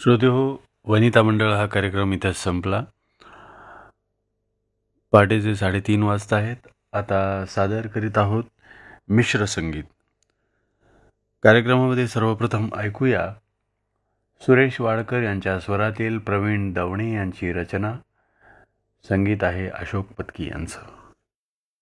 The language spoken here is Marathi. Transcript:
श्रोतेहो, वनिता मंडळ हा कार्यक्रम इथंच संपला. पहाटेचे 3:30 वाजता आहेत. आता सादर करीत आहोत मिश्र संगीत. कार्यक्रमामध्ये सर्वप्रथम ऐकूया सुरेश वाडकर यांच्या स्वरातील प्रवीण दवणे यांची रचना. संगीत आहे अशोक पत्की यांचं.